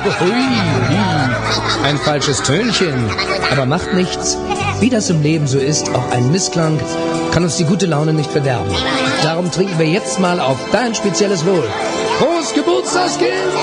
Hui, hui. Ein falsches Tönchen. Aber macht nichts. Wie das im Leben so ist, auch ein Missklang kann uns die gute Laune nicht verderben. Darum trinken wir jetzt mal auf dein spezielles Wohl. Prost, Geburtstagskind!